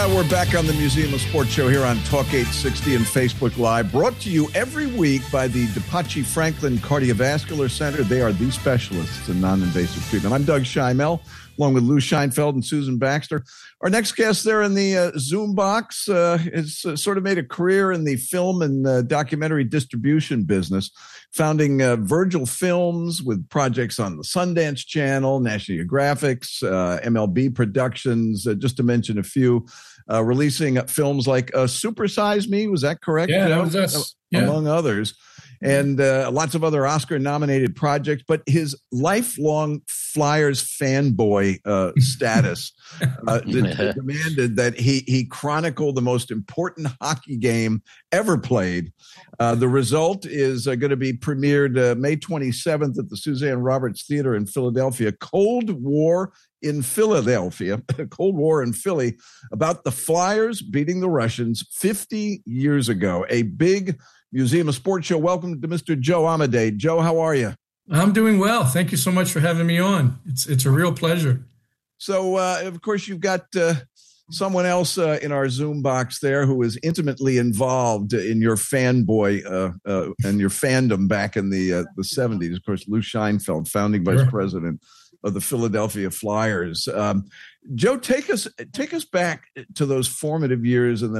We're back on the Museum of Sports show here on Talk 860 and Facebook Live, brought to you every week by the DePachi Franklin Cardiovascular Center. They are the specialists in non-invasive treatment. I'm Doug Scheimel, along with Lou Scheinfeld and Susan Baxter. Our next guest there in the Zoom box has sort of made a career in the film and documentary distribution business, founding Virgil Films with projects on the Sundance Channel, National Geographic's, MLB Productions, just to mention a few, releasing films like Super Size Me. Was that correct? Yeah, that was us. Among others. And lots of other Oscar-nominated projects, but his lifelong Flyers fanboy status demanded that he chronicle the most important hockey game ever played. The result is going to be premiered May 27th at the Suzanne Roberts Theater in Philadelphia. Cold War in Philadelphia, Cold War in Philly, about the Flyers beating the Russians 50 years ago. A big Museum of Sports show. Welcome to Mr. Joe Amedee. Joe, how are you? I'm doing well. Thank you so much for having me on. It's a real pleasure. So, of course, you've got someone else in our Zoom box there who is intimately involved in your fanboy and your fandom back in the 70s. Of course, Lou Scheinfeld, founding vice president of the Philadelphia Flyers. Joe, take us back to those formative years in the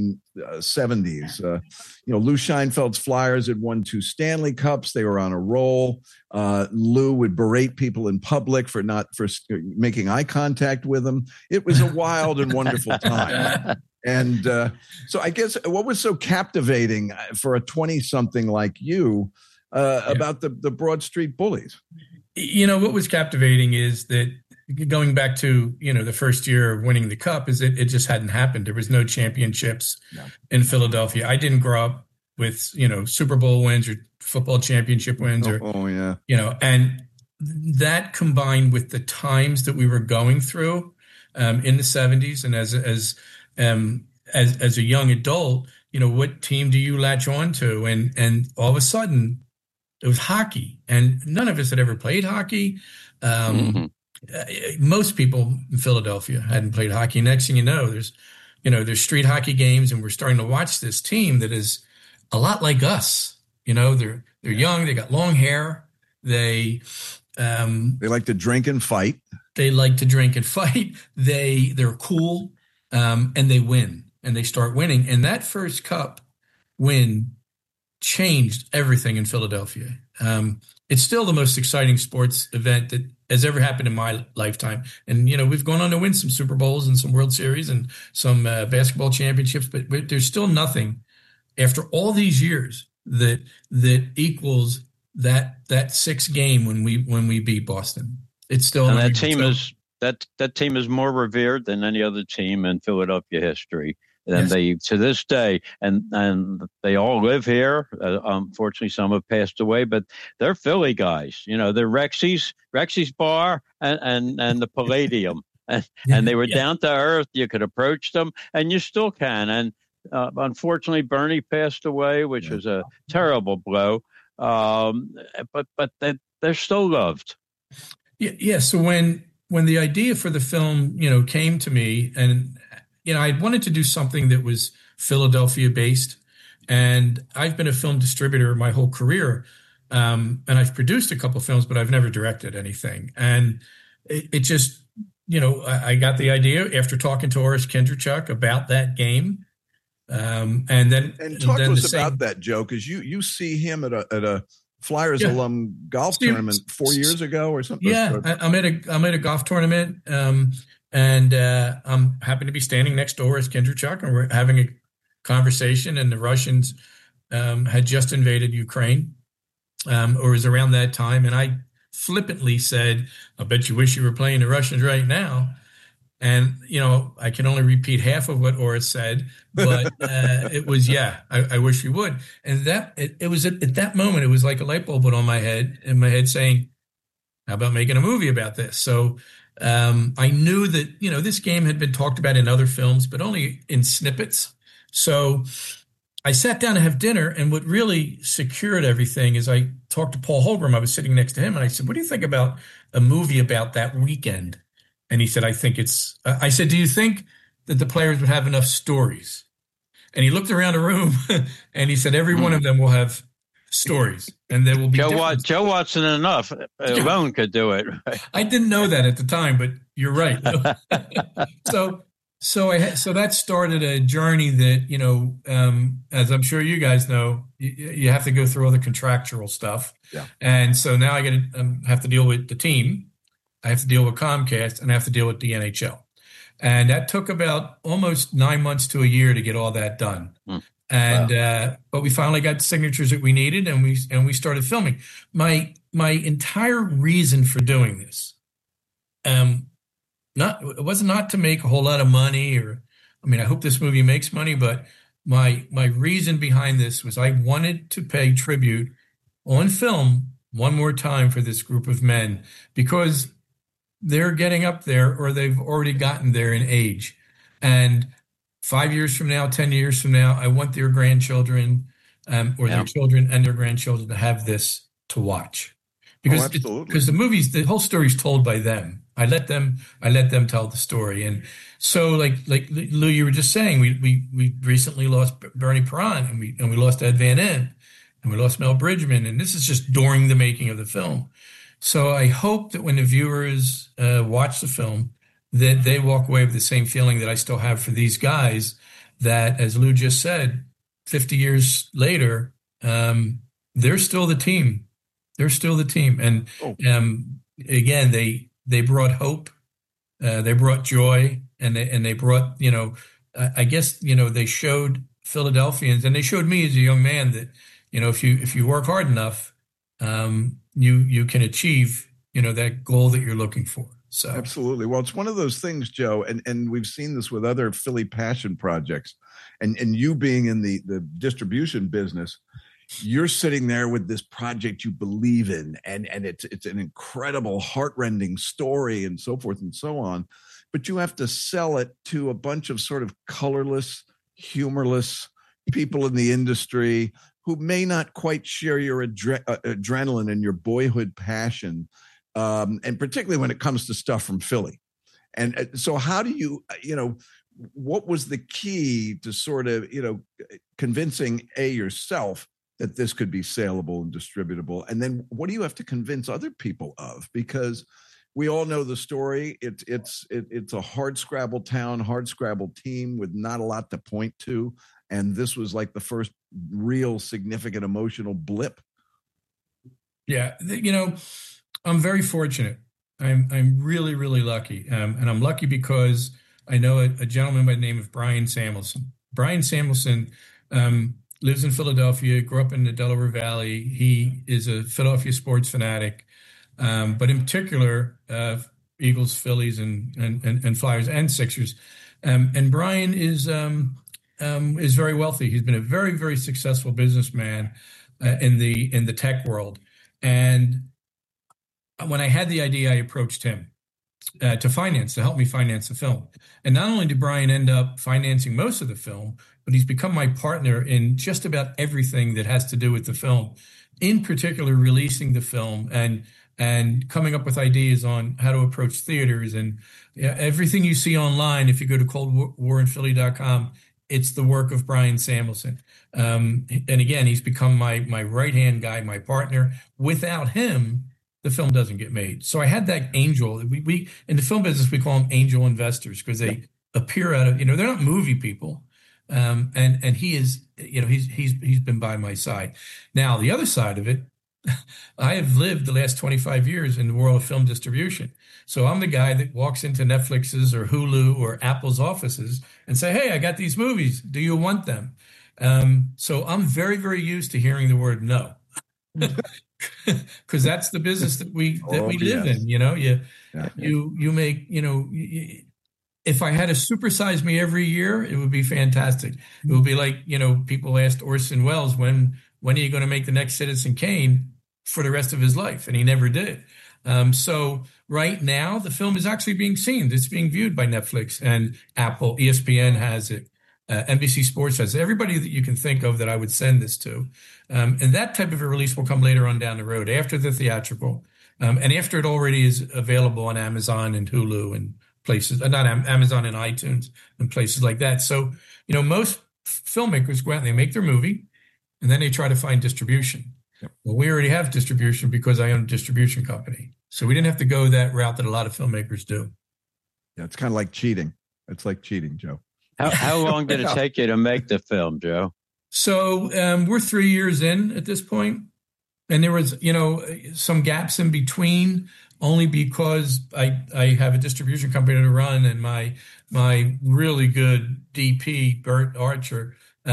1970s. Lou Scheinfeld's Flyers had won 2 Stanley Cups. They were on a roll. Lou would berate people in public for making eye contact with them. It was a wild and wonderful time. And so I guess what was so captivating for a 20-something like you about the Broad Street Bullies? What was captivating is that going back to, the first year of winning the cup is it just hadn't happened. There was no championships in Philadelphia. I didn't grow up with, Super Bowl wins or football championship wins and that combined with the times that we were going through in the 70s. And as a young adult, what team do you latch on to? And all of a sudden it was hockey, and none of us had ever played hockey. Most people in Philadelphia hadn't played hockey. Next thing you know, there's street hockey games, and we're starting to watch this team that is a lot like us. They're young, they got long hair, they like to drink and fight. They're cool, and they win, and they start winning. And that first cup win changed everything in Philadelphia. It's still the most exciting sports event that has ever happened in my lifetime. And, we've gone on to win some Super Bowls and some World Series and some basketball championships, but there's still nothing after all these years that equals that 6th game when we beat Boston. It's still, and that team is more revered than any other team in Philadelphia history. And they, to this day, and they all live here. Unfortunately, some have passed away, but they're Philly guys. They're Rexy's Bar and the Palladium, and they were down to earth. You could approach them, and you still can. And unfortunately, Bernie passed away, which was a terrible blow. But they're still loved. Yeah. So when the idea for the film, came to me, and I wanted to do something that was Philadelphia based, and I've been a film distributor my whole career. And I've produced a couple of films, but I've never directed anything. And it just, I got the idea after talking to Orest Kindrachuk about that game. And talk to us about that, Joe, because you see him at a Flyers alum golf tournament 4 years ago or something. Yeah, I'm at a golf tournament. And I'm happy to be standing next to Orest Kindrachuk, and we're having a conversation. And the Russians had just invaded Ukraine, or it was around that time. And I flippantly said, "I bet you wish you were playing the Russians right now." And I can only repeat half of what Orest said, but it was, I wish we would. And it was at that moment, it was like a light bulb went on in my head saying, "How about making a movie about this?" So. I knew that, this game had been talked about in other films, but only in snippets. So I sat down to have dinner, and what really secured everything is I talked to Paul Holbrook. I was sitting next to him, and I said, "What do you think about a movie about that weekend?" And he said, "I think it's," I said, "Do you think that the players would have enough stories. And he looked around the room and he said, every one of them will have stories, and there will be Joe Watson enough alone could do it. Right? I didn't know that at the time, but you're right. So that started a journey that, as I'm sure you guys know, you have to go through all the contractual stuff. Yeah. And so now I have to deal with the team. I have to deal with Comcast, and I have to deal with the NHL. And that took about almost 9 months to a year to get all that done. And but we finally got the signatures that we needed, and we started filming. My entire reason for doing this, it was not to make a whole lot of money, I hope this movie makes money, but my reason behind this was I wanted to pay tribute on film one more time for this group of men, because they're getting up there, or they've already gotten there in age. And 5 years from now, 10 years from now, I want their grandchildren their children and their grandchildren to have this to watch. Because the whole story is told by them. I let them tell the story. And so like Lou, you were just saying, we recently lost Bernie Perron, and we lost Ed Van Ent, and we lost Mel Bridgman. And this is just during the making of the film. So I hope that when the viewers watch the film, that they walk away with the same feeling that I still have for these guys, that, as Lou just said, 50 years later, they're still the team. They're still the team. And again, they brought hope, they brought joy, and they brought, I guess, they showed Philadelphians, and they showed me as a young man that, if you work hard enough, you can achieve, that goal that you're looking for. So absolutely. Well, it's one of those things, Joe, and we've seen this with other Philly passion projects, and you being in the distribution business, you're sitting there with this project you believe in, and it's an incredible, heartrending story, and so forth and so on. But you have to sell it to a bunch of sort of colorless, humorless people in the industry who may not quite share your adrenaline and your boyhood passion, and particularly when it comes to stuff from Philly. And so how do you, what was the key to sort of, convincing yourself that this could be saleable and distributable? And then what do you have to convince other people of? Because we all know the story. It's a hard-scrabble town, hard-scrabble team with not a lot to point to. And this was like the first real significant emotional blip. Yeah. I'm very fortunate. I'm really, really lucky. And I'm lucky because I know a gentleman by the name of Brian Samuelson. Brian Samuelson lives in Philadelphia, grew up in the Delaware Valley. He is a Philadelphia sports fanatic, but in particular, Eagles, Phillies, and Flyers and Sixers. And Brian is very wealthy. He's been a very, very successful businessman in the tech world. And when I had the idea, I approached him to help me finance the film. And not only did Brian end up financing most of the film, but he's become my partner in just about everything that has to do with the film, in particular releasing the film and coming up with ideas on how to approach theaters. And everything you see online, if you go to coldwarinphilly.com, it's the work of Brian Samuelson. And again, he's become my right-hand guy, my partner. Without him, the film doesn't get made. So I had that angel. We in the film business, we call them angel investors, because they appear out of, they're not movie people. And he is, he's been by my side. Now, the other side of it, I have lived the last 25 years in the world of film distribution. So I'm the guy that walks into Netflix's or Hulu or Apple's offices and say, hey, I got these movies. Do you want them? So I'm very, very used to hearing the word no. Because that's the business that we live in. You make, if I had to supersize me every year, it would be fantastic. It would be like, people asked Orson Welles, when are you going to make the next Citizen Kane for the rest of his life? And he never did. So right now, the film is actually being seen. It's being viewed by Netflix and Apple. ESPN has it. NBC Sports has it. Everybody that you can think of that I would send this to. And that type of a release will come later on down the road, after the theatrical, and after it already is available on Amazon and Hulu and places, not Amazon and iTunes and places like that. So, most filmmakers go out and they make their movie and then they try to find distribution. Yep. Well, we already have distribution because I own a distribution company. So we didn't have to go that route that a lot of filmmakers do. Yeah, it's kind of like cheating. It's like cheating, Joe. How long did it take you to make the film, Joe? So we're 3 years in at this point. And there was, some gaps in between, only because I have a distribution company to run, and my really good DP, Bert Archer,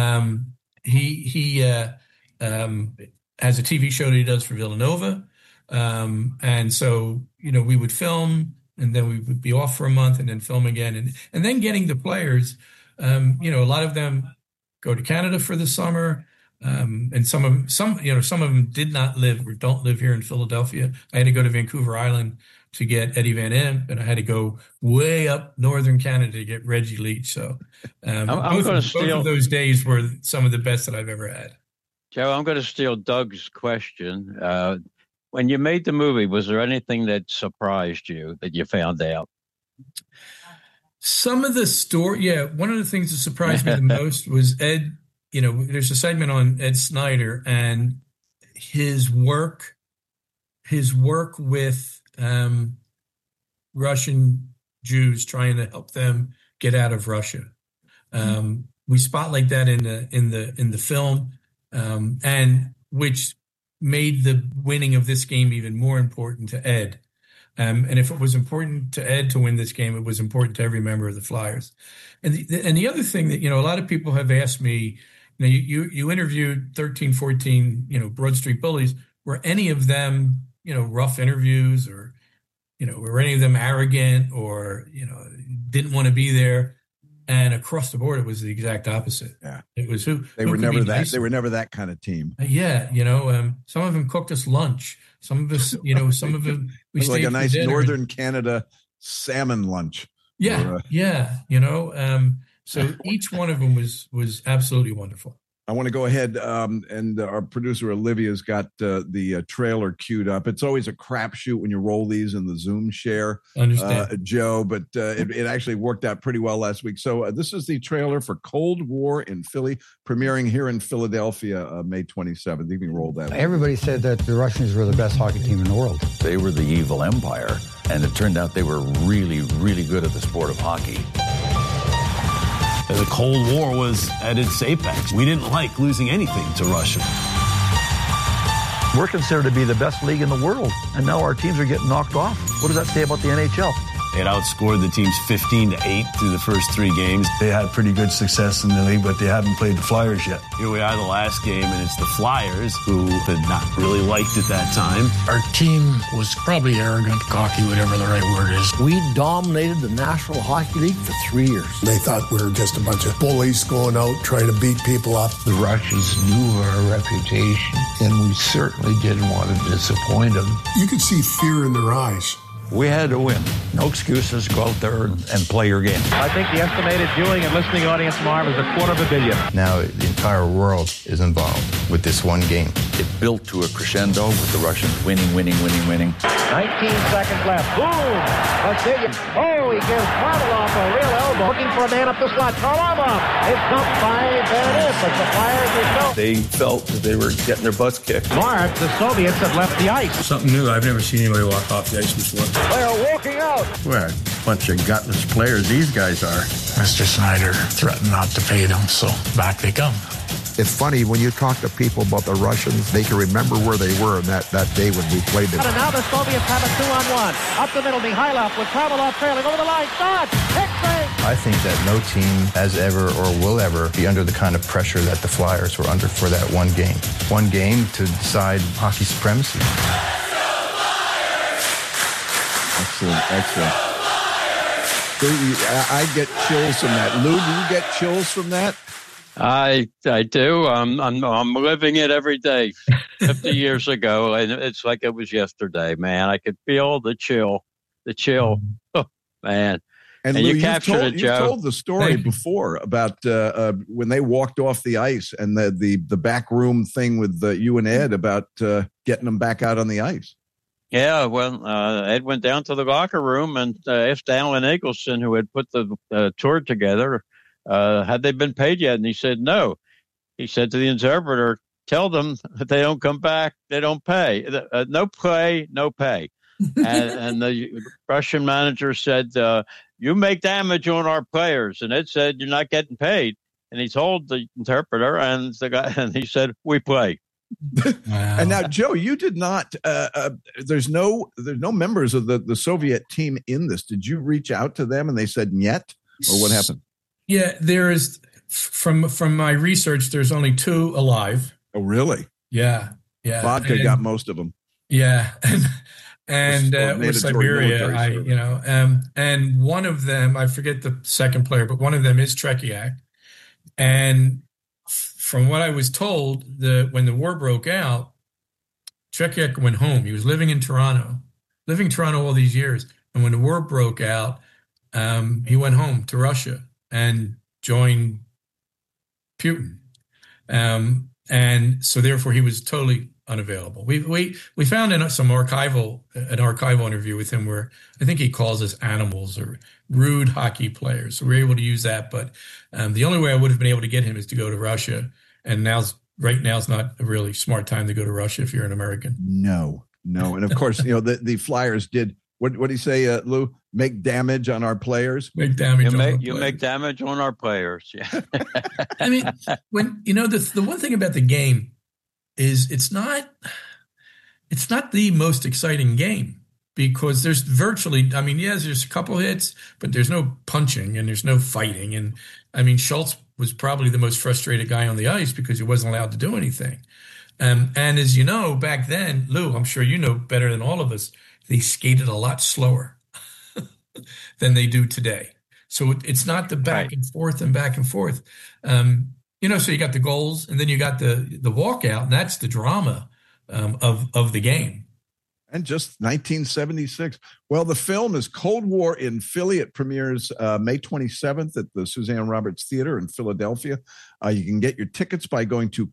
he has a TV show that he does for Villanova. And so, we would film, and then we would be off for a month and then film again. And then getting the players, a lot of them go to Canada for the summer. And some of them did not live or don't live here in Philadelphia. I had to go to Vancouver Island to get Eddie Van Impe, and I had to go way up northern Canada to get Reggie Leach. So both of those days were some of the best that I've ever had. Joe, I'm going to steal Doug's question. When you made the movie, was there anything that surprised you that you found out? Some of the story, one of the things that surprised me the most was Ed. There's a segment on Ed Snider and his work with Russian Jews, trying to help them get out of Russia. We spotlight that in the film, and which made the winning of this game even more important to Ed. And if it was important to Ed to win this game, it was important to every member of the Flyers. And the other thing that a lot of people have asked me. You interviewed 13, 14, Broad Street Bullies. Were any of them, rough interviews, or, were any of them arrogant, or, didn't want to be there? And across the board, it was the exact opposite. Yeah, it was they were never that. They were never that kind of team. Yeah, some of them cooked us lunch. Some of us, some of them we it was like a nice northern Canada salmon lunch. Yeah, So each one of them was absolutely wonderful. I want to go ahead, and our producer Olivia's got the trailer queued up. It's always a crapshoot when you roll these in the Zoom share, Joe, but it actually worked out pretty well last week. So this is the trailer for Cold War in Philly, premiering here in Philadelphia May 27th. You can roll that. Everybody said that the Russians were the best hockey team in the world. They were the evil empire, and it turned out they were really, really good at the sport of hockey. The Cold War was at its apex. We didn't like losing anything to Russia. We're considered to be the best league in the world, and now our teams are getting knocked off. What does that say about the NHL? They had outscored the teams 15-8 through the first 3 games. They had pretty good success in the league, but they haven't played the Flyers yet. Here we are, the last game, and it's the Flyers, who had not really liked at that time. Our team was probably arrogant, cocky, whatever the right word is. We dominated the National Hockey League for 3 years. They thought we were just a bunch of bullies going out trying to beat people up. The Russians knew our reputation, and we certainly didn't want to disappoint them. You could see fear in their eyes. We had to win. No excuses. Go out there and play your game. I think the estimated viewing and listening audience, Marv, is $250 million. Now the entire world is involved with this one game. It built to a crescendo with the Russians winning. 19 seconds left. Boom! Vassilyev. Oh, he gives Varlamov a real elbow. Looking for a man up the slot. Varlamov is dumped by Van Impe, but the Flyers are still. They felt that they were getting their butts kicked. Marv, the Soviets have left the ice. Something new. I've never seen anybody walk off the ice before. They are walking out. We're a bunch of gutless players these guys are. Mr. Snyder threatened not to pay them, so back they come. It's funny, when you talk to people about the Russians, they can remember where they were in that day when we played them. And now the Soviets have a 2-on-1. Up the middle, Mikhailov with Kravilov trailing over the line. Shot! I think that no team has ever or will ever be under the kind of pressure that the Flyers were under for that one game. One game to decide hockey supremacy. Excellent. I get chills from that. Lou, do you get chills from that? I do. I'm living it every day. 50 years ago, and it's like it was yesterday, man. I could feel the chill. Oh, man. And Lou, you captured it, Joe. You told the story before about when they walked off the ice and the back room thing with you and Ed about getting them back out on the ice. Yeah, well, Ed went down to the locker room and asked Alan Eggleston, who had put the tour together, had they been paid yet? And he said no. He said to the interpreter, tell them that they don't come back, they don't pay. No play, no pay. and the Russian manager said, you make damage on our players. And Ed said, you're not getting paid. And he told the interpreter and the guy, and he said, we play. Wow. And now, Joe, you did not. There's no members of the Soviet team in this. Did you reach out to them and they said "niet," or what happened? Yeah, there is. From my research, there's only 2 alive. Oh, really? Yeah. Vodka got most of them. Yeah, and with Siberia, and one of them, I forget the second player, but one of them is Trekiak, and from what I was told, when the war broke out, Trekiak went home. He was living in Toronto all these years. And when the war broke out, he went home to Russia and joined Putin. And so therefore he was totally unavailable. We found in some archival interview with him where I think he calls us animals or rude hockey players. So we were able to use that. But the only way I would have been able to get him is to go to Russia. And right now is not a really smart time to go to Russia if you're an American. No. And of course, the Flyers did, what do you say, Lou? Make damage on our players? Make damage on our players. Yeah. I mean, when, the one thing about the game is it's not the most exciting game because there's virtually, there's a couple hits, but there's no punching and there's no fighting. And I mean, Schultz was probably the most frustrated guy on the ice because he wasn't allowed to do anything. And as you know, back then, Lou, I'm sure you know better than all of us, they skated a lot slower than they do today. So it's not the back and forth. So you got the goals and then you got the walkout, and that's the drama of the game. And just 1976. Well, the film is Cold War in Philly. It premieres May 27th at the Suzanne Roberts Theater in Philadelphia. You can get your tickets by going to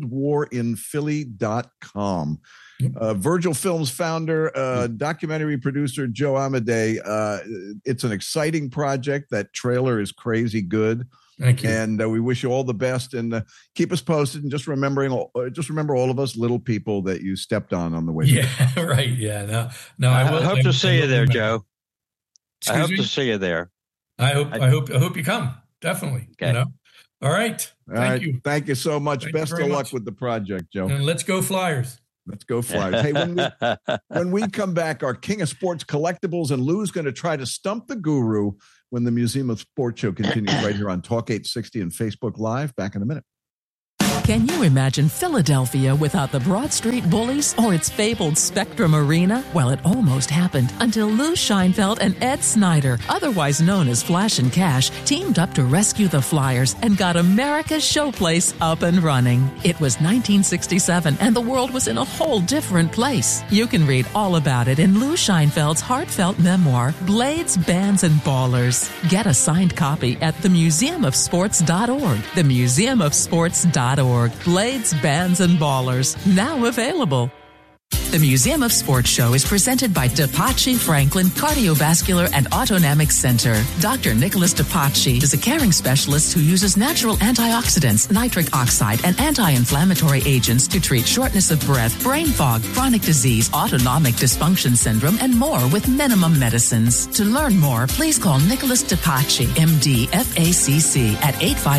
coldwarinphilly.com. Virgil Films founder, documentary producer Joe Amedee. It's an exciting project. That trailer is crazy good. Thank you. And we wish you all the best, and keep us posted. And just remember all of us little people that you stepped on the way. Yeah, right. Yeah. No. I hope to see you there, Joe. I hope to see you there. I hope you come. Definitely. Okay. All right. Thank you. Thank you so much. Best of luck with the project, Joe. And let's go Flyers. Let's go Flyers. Hey, when we come back, our King of Sports collectibles, and Lou's going to try to stump the guru when the Museum of Sports show continues right here on Talk 860 and Facebook Live. Back in a minute. Can you imagine Philadelphia without the Broad Street Bullies or its fabled Spectrum Arena? Well, it almost happened until Lou Scheinfeld and Ed Snyder, otherwise known as Flash and Cash, teamed up to rescue the Flyers and got America's showplace up and running. It was 1967 and the world was in a whole different place. You can read all about it in Lou Scheinfeld's heartfelt memoir, Blades, Bands, and Ballers. Get a signed copy at themuseumofsports.org. Themuseumofsports.org. Blades, Bands, and Ballers. Now available. The Museum of Sports show is presented by DePace Franklin Cardiovascular and Autonomic Center. Dr. Nicholas DePace is a caring specialist who uses natural antioxidants, nitric oxide, and anti-inflammatory agents to treat shortness of breath, brain fog, chronic disease, autonomic dysfunction syndrome, and more with minimum medicines. To learn more, please call Nicholas DePace, MD, FACC, at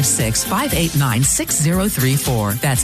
856-589-6034. That's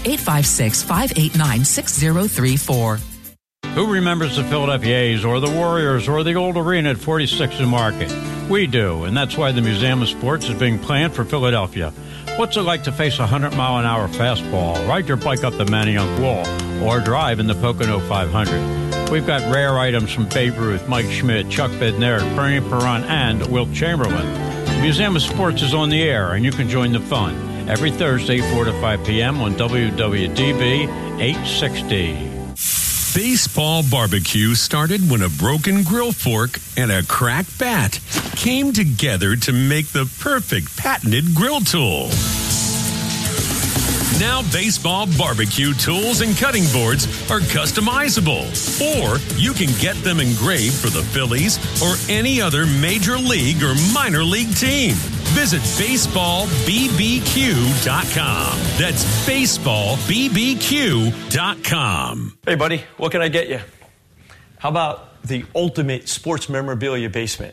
856-589-6034. Who remembers the Philadelphia A's or the Warriors or the old arena at 46th and Market? We do, and that's why the Museum of Sports is being planned for Philadelphia. What's it like to face a 100-mile-an-hour fastball, ride your bike up the Manayunk Wall, or drive in the Pocono 500? We've got rare items from Babe Ruth, Mike Schmidt, Chuck Bednarik, Bernie Perron, and Wilt Chamberlain. The Museum of Sports is on the air, and you can join the fun every Thursday, 4 to 5 p.m. on WWDB 860. Baseball barbecue started when a broken grill fork and a cracked bat came together to make the perfect patented grill tool. Now baseball barbecue tools and cutting boards are customizable, or you can get them engraved for the Phillies or any other major league or minor league team. Visit baseballbbq.com. That's baseballbbq.com. Hey, buddy, what can I get you? How about the ultimate sports memorabilia basement?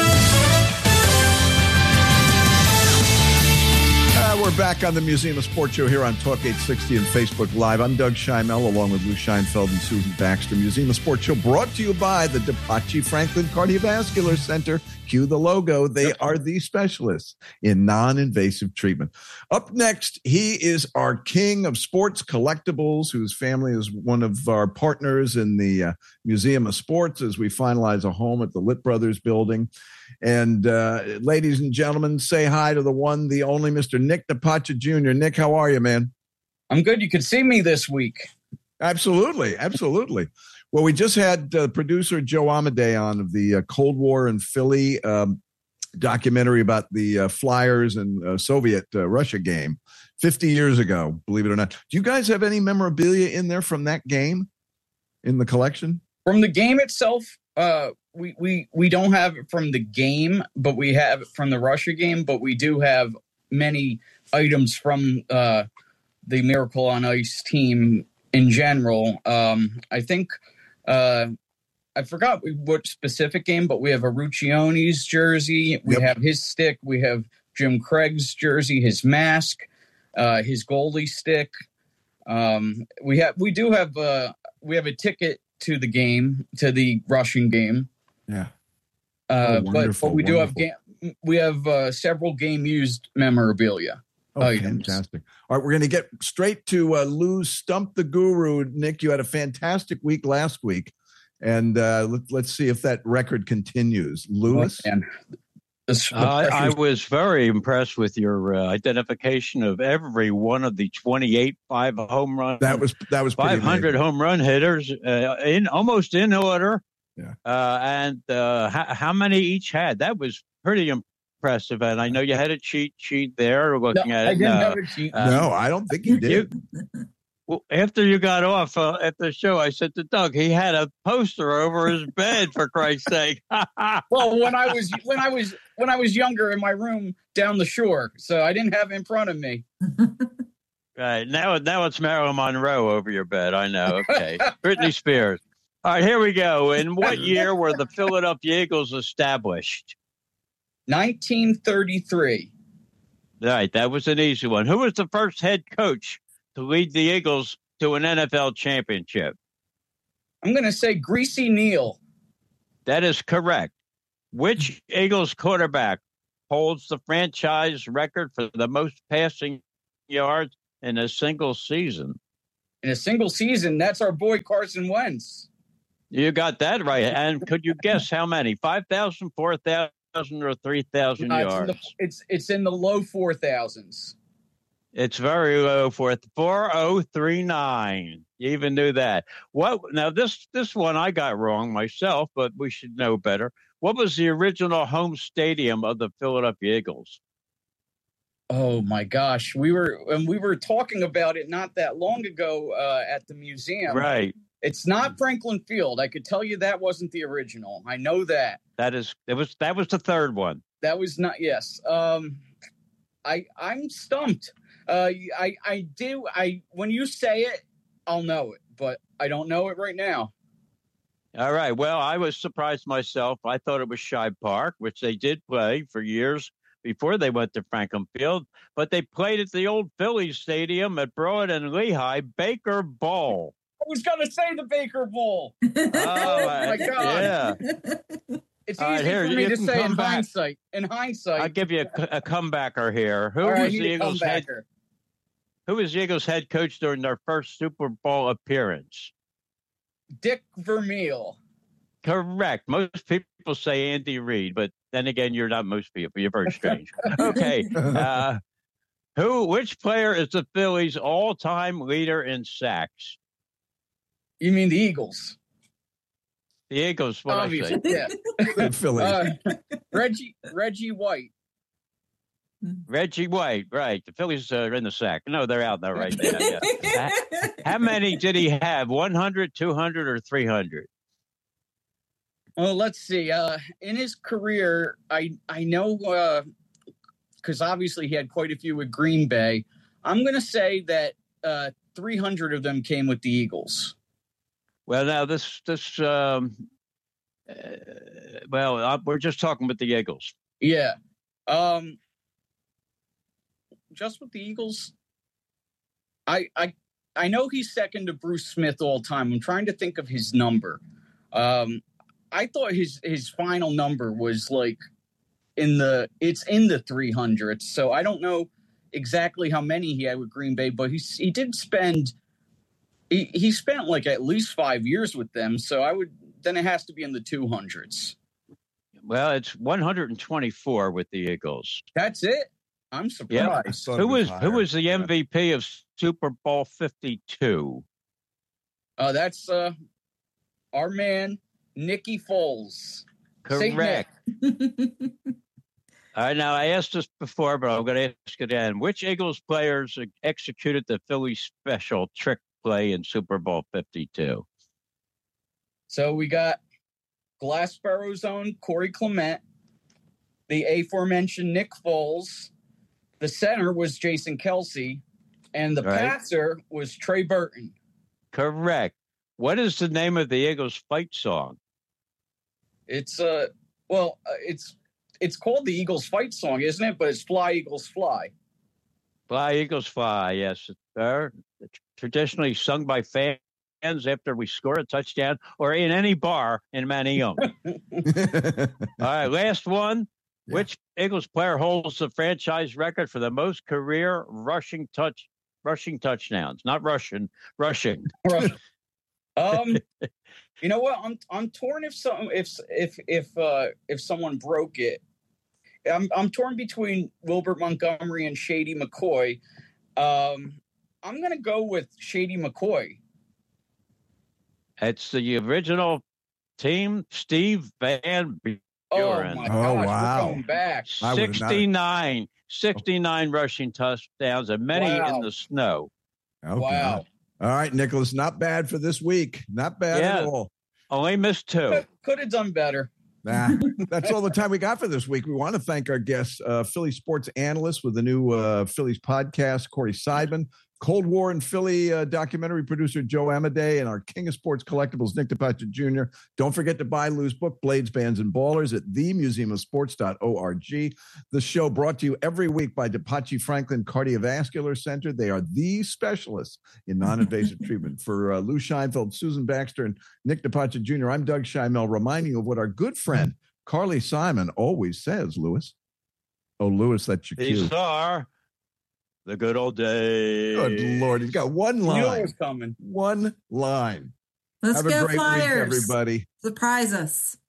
We're back on the Museum of Sports show here on Talk 860 and Facebook Live. I'm Doug Scheimel, along with Lou Scheinfeld and Susan Baxter. Museum of Sports show brought to you by the DePachi Franklin Cardiovascular Center. Cue the logo. They are the specialists in non-invasive treatment. Up next, he is our king of sports collectibles, whose family is one of our partners in the Museum of Sports as we finalize a home at the Litt Brothers building. And ladies and gentlemen, say hi to the one, the only Mr. Nick DePachi Jr. Nick, how are you, man? I'm good. You could see me this week. Absolutely. Absolutely. Well, we just had producer Joe Amedee on of the Cold War in Philly documentary about the Flyers and Soviet Russia game 50 years ago, believe it or not. Do you guys have any memorabilia in there from that game in the collection? From the game itself, we don't have it from the game, but we have it from the Russia game. But we do have many items from the Miracle on Ice team in general. I think I forgot what specific game, but we have a Ruccione's jersey. We have his stick. We have Jim Craig's jersey, his mask, his goalie stick. We have a ticket to the game, to the Russian game. Yeah. But we do have several game used memorabilia. Items. Fantastic. All right, we're going to get straight to Lou's Stump the Guru. Nick, you had a fantastic week last week, and let's see if that record continues. Lewis? I was very impressed with your identification of every one of the 28 home run. That was 500 home run hitters almost in order. Yeah. And how many each had? That was pretty impressive. And I know you had a cheat sheet there looking at it. I didn't have a cheat. No, I don't think you did. Well, after you got off at the show, I said to Doug, he had a poster over his bed, for Christ's sake. Well, when I was younger in my room down the shore, so I didn't have it in front of me. Right. Now it's Marilyn Monroe over your bed. I know. Okay. Britney Spears. All right, here we go. In what year were the Philadelphia Eagles established? 1933. Right. That was an easy one. Who was the first head coach to lead the Eagles to an NFL championship? I'm going to say Greasy Neal. That is correct. Which Eagles quarterback holds the franchise record for the most passing yards in a single season? In a single season, that's our boy Carson Wentz. You got that right. And could you guess how many? 5,000, 4,000, or 3,000 yards? It's in the low 4,000s. It's very low for 4,039. You even knew that. What? Now, this one I got wrong myself, but we should know better. What was the original home stadium of the Philadelphia Eagles? Oh my gosh, we were talking about it not that long ago at the museum. Right. It's not Franklin Field. I could tell you that wasn't the original. I know that. That was the third one. That was not. Yes. I'm stumped. When you say it, I'll know it, but I don't know it right now. All right. Well, I was surprised myself. I thought it was Shibe Park, which they did play for years before they went to Franklin Field, but they played at the old Phillies Stadium at Broad and Lehigh, Baker Bowl. I was going to say the Baker Bowl. Oh, my God. Yeah. It's easy for me to say in hindsight. I'll give you a comebacker here. Who was the Eagles head coach during their first Super Bowl appearance? Dick Vermeil. Correct. Most people say Andy Reid, but then again, you're not most people. You're very strange. Okay. Which player is the Phillies' all-time leader in sacks? You mean the Eagles? The Eagles, what obviously, I say. Yeah. Phillies. Reggie White. Reggie White, right. The Phillies are in the sack. No, they're out there right now. Yeah. How many did he have? 100, 200, or 300? Well, let's see. In his career, I know because obviously he had quite a few with Green Bay. I'm going to say that 300 of them came with the Eagles. Well, now we're just talking with the Eagles. Yeah. Just with the Eagles, I know he's second to Bruce Smith all time. I'm trying to think of his number. I thought his final number was like in the 300s. So I don't know exactly how many he had with Green Bay, but he did spend he spent like at least 5 years with them. So then it has to be in the 200s. Well, it's 124 with the Eagles. That's it. I'm surprised. Yep. Who was the MVP of Super Bowl 52? That's our man Nicky Foles. Correct. All right, now I asked this before, but I'm going to ask it again. Which Eagles players executed the Philly special trick play in Super Bowl 52? So we got Glassboro's own Corey Clement, the aforementioned Nick Foles. The center was Jason Kelce, and the passer was Trey Burton. Correct. What is the name of the Eagles fight song? It's it's called the Eagles fight song, isn't it? But it's Fly Eagles Fly. Fly Eagles Fly, yes. It's traditionally sung by fans after we score a touchdown or in any bar in Manayunk. All right, last one. Yeah. Which Eagles player holds the franchise record for the most career rushing touchdowns? Not rushing. You know what? I'm torn if someone broke it. I'm torn between Wilbert Montgomery and Shady McCoy. I'm gonna go with Shady McCoy. It's the original team, Steve Van Buren. Oh my gosh, wow. We're going back. 69 rushing touchdowns and many in the snow. Okay. Wow. All right, Nicholas, not bad for this week. Not bad at all. Only missed 2. Could have done better. Nah, that's all the time we got for this week. We want to thank our guests, Philly sports analyst with the new Phillies podcast, Corey Seidman, Cold War in Philly documentary producer Joe Amaday, and our King of Sports Collectibles, Nick DePace Jr. Don't forget to buy Lou's book, Blades, Bands, and Ballers at themuseumofsports.org. The show brought to you every week by DePace Franklin Cardiovascular Center. They are the specialists in non-invasive treatment. For Lou Scheinfeld, Susan Baxter, and Nick DePace Jr., I'm Doug Scheimel, reminding you of what our good friend Carly Simon always says, Louis. Oh, Louis, that's your cue. These are the good old days. Good Lord. He's got one line. You know what's coming. One line. Let's Have a go great Flyers. week, everybody. Surprise us.